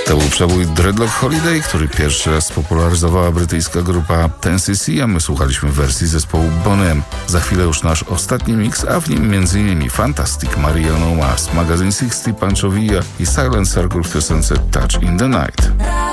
To był przebój Dreadlock Holiday, który pierwszy raz spopularyzowała brytyjska grupa 10cc, a my słuchaliśmy wersji zespołu Boney M. Za chwilę już nasz ostatni mix, a w nim m.in. Fantastic, Mariano Mars, magazyn 60, Pancho Villa i Silent Circle w piosence Touch in the Night.